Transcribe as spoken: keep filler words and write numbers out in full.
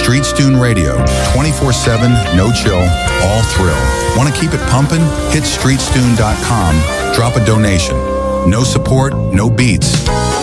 Street Stune Radio, twenty-four seven, no chill, all thrill. Want to keep it pumping? Hit street stune dot com. Drop a donation. No support, no beats.